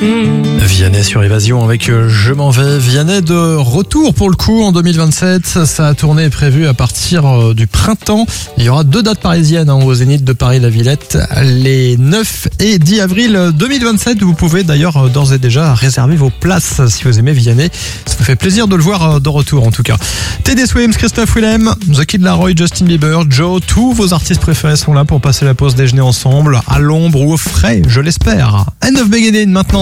Vianney sur Évasion avec Je m'en vais. Vianney de retour pour le coup en 2027. Sa tournée est prévue à partir du printemps. Il y aura 2 dates parisiennes au Zénith de Paris-La Villette les 9 et 10 avril 2027. Vous pouvez d'ailleurs d'ores et déjà réserver vos places si vous aimez Vianney. Ça me fait plaisir de le voir de retour en tout cas. Teddy Swims, Christophe Willem, The Kid Laroi, Justin Bieber, Joe, tous vos artistes préférés sont là pour passer la pause déjeuner ensemble, à l'ombre ou au frais, je l'espère. End of Beginning maintenant.